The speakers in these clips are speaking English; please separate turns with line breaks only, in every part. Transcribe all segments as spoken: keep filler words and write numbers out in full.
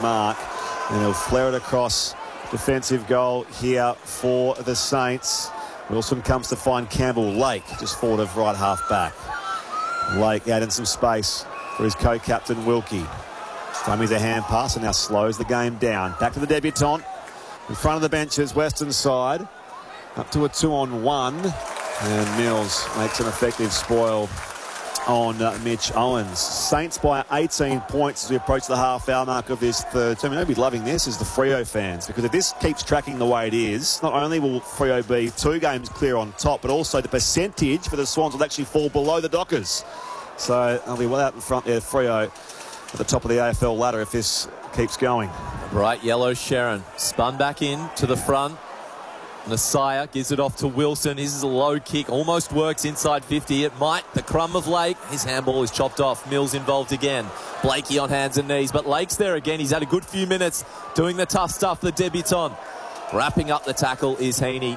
mark. And he'll flare it across. Defensive goal here for the Saints. Wilson comes to find Campbell Lake, just forward of right half back. Lake adding some space for his co-captain Wilkie. Dummies a hand pass and now slows the game down. Back to the debutant. In front of the benches, Western side. Up to a two-on-one. And Mills makes an effective spoil on uh, Mitch Owens. Saints by eighteen points as we approach the half-hour mark of this third term. You know, be loving this is the Freo fans, because if this keeps tracking the way it is, not only will Freo be two games clear on top, but also the percentage for the Swans will actually fall below the Dockers. So they'll be well out in front there, Freo, at the top of the A F L ladder if this keeps going.
Bright yellow Sharon spun back in to the front. Messiah gives it off to Wilson. This is a low kick, almost works inside fifty. It might. The crumb of Lake. His handball is chopped off. Mills involved again. Blakey on hands and knees, but Lake's there again. He's had a good few minutes doing the tough stuff, the debutant. Wrapping up the tackle is Heaney.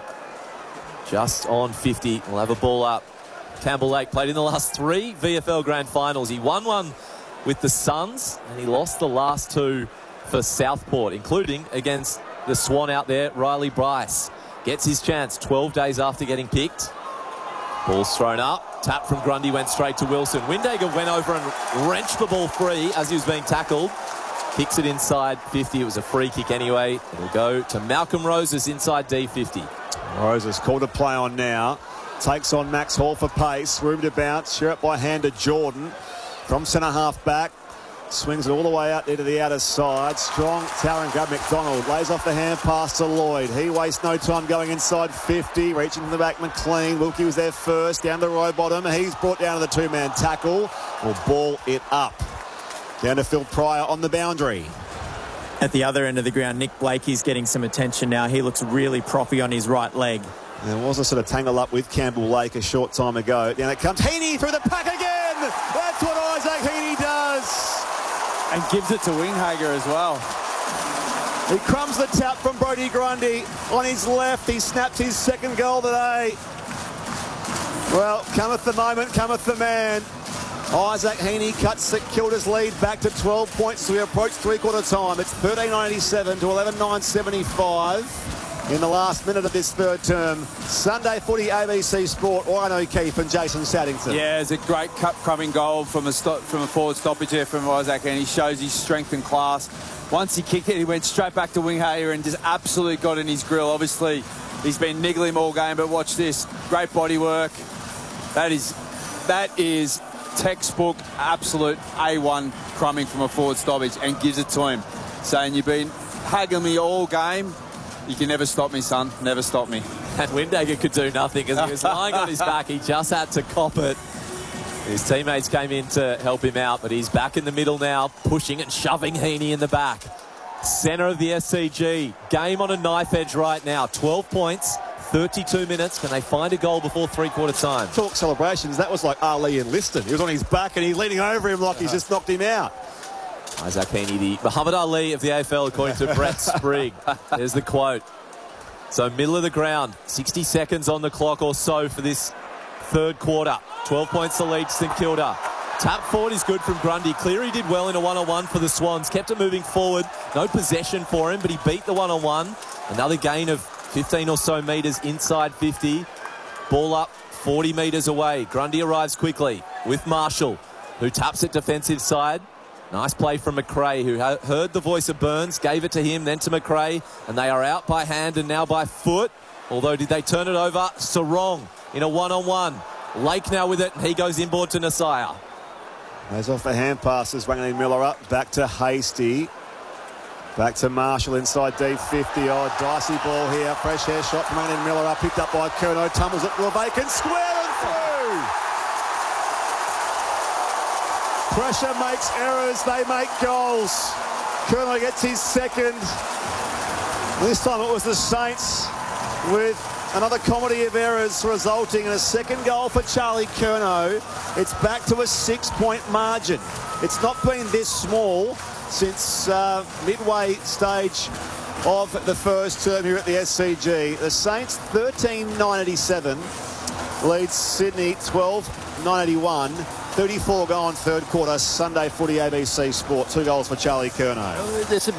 Just on fifty. We'll have a ball up. Campbell Lake played in the last three V F L Grand Finals. He won one with the Suns, and he lost the last two for Southport, including against the Swan out there, Riley Bryce. Gets his chance twelve days after getting picked. Ball's thrown up. Tap from Grundy went straight to Wilson. Windager went over and wrenched the ball free as he was being tackled. Kicks it inside fifty. It was a free kick anyway. It'll go to Malcolm Roses inside D fifty.
Roses called to play on now. Takes on Max Hall for pace. Room to bounce. Share it by hand to Jordan. From centre half back. Swings it all the way out there to the outer side. Strong towering grab. McDonald lays off the hand pass to Lloyd. He wastes no time going inside fifty. Reaching to the back, McLean. Wilkie was there first. Down to Rowbottom. He's brought down to the two-man tackle. Will ball it up. Down to Phil Pryor on the boundary.
At the other end of the ground, Nick Blakey's getting some attention now. He looks really proppy on his right leg.
There was a sort of tangle up with Campbell Lake a short time ago. Down it comes. Heaney through the pack again. That's what Isaac Heaney does.
And gives it to Winghager as well.
He crumbs the tap from Brodie Grundy on his left. He snaps his second goal today. Well, cometh the moment, cometh the man. Isaac Heaney cuts the Kilda's lead back to twelve points as we approach three-quarter time. It's thirteen ninety-seven to eleven nine seventy-five in the last minute of this third term. Sunday footy, A B C Sport, Warren O'Keefe and Jason Saddington.
Yeah, it's a great cup-crumbing goal from a stop, from a forward stoppage here from Isaac, and he shows his strength and class. Once he kicked it, he went straight back to Winghager and just absolutely got in his grill. Obviously, he's been niggling him all game, but watch this. Great body work. That is, that is textbook, absolute A one crumbing from a forward stoppage, and gives it to him, saying, you've been haggling me all game. You can never stop me, son. Never stop me.
And Windager could do nothing as he was lying on his back. He just had to cop it. His teammates came in to help him out, but he's back in the middle now, pushing and shoving Heaney in the back. Centre of the S C G. Game on a knife edge right now. twelve points, thirty-two minutes. Can they find a goal before three-quarter time?
Talk celebrations. That was like Ali and Liston. He was on his back and he's leaning over him like he's just knocked him out.
Isaac Heaney, the Muhammad Ali of the A F L, according to Brett Sprigg. There's the quote. So middle of the ground, sixty seconds on the clock or so for this third quarter. twelve points the lead, St Kilda. Tap forward is good from Grundy. Cleary did well in a one-on-one for the Swans. Kept it moving forward. No possession for him, but he beat the one-on-one. Another gain of fifteen or so metres inside fifty. Ball up forty metres away. Grundy arrives quickly with Marshall, who taps it defensive side. Nice play from McRae, who heard the voice of Burns, gave it to him, then to McRae, and they are out by hand and now by foot. Although, did they turn it over? Sarong in a one-on-one. Lake now with it, and he goes inboard to Nasiah.
Goes off the hand passes, Wangani Miller up, back to Hasty. Back to Marshall inside D fifty. Oh, dicey ball here. Fresh hair shot from Wangani Miller up, picked up by Curnow, tumbles it to a vacant square and through. Pressure makes errors, they make goals. Curnow gets his second. This time it was the Saints with another comedy of errors resulting in a second goal for Charlie Curnow. It's back to a six-point margin. It's not been this small since uh, midway stage of the first term here at the S C G. The Saints thirteen nine eighty-seven leads Sydney twelve nine eighty-one. thirty-four gone third quarter. Sunday footy, A B C Sport. Two goals for Charlie Curnow.